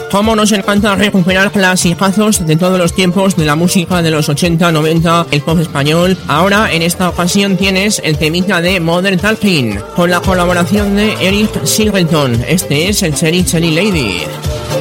Cómo nos encanta recuperar clasicazos de todos los tiempos de la música de los 80, 90, el pop español. Ahora, en esta ocasión, tienes el temita de Modern Talking, con la colaboración de Eric Singleton. Este es el Cherry Cherry Lady.